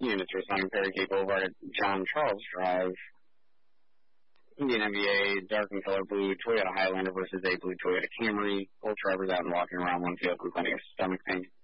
units responding Perry K. Boulevard at John Charles Drive. Indian NBA, dark and color blue, Toyota Highlander versus a blue Toyota Camry. Both drivers out and walking around one field complaining of stomach pain.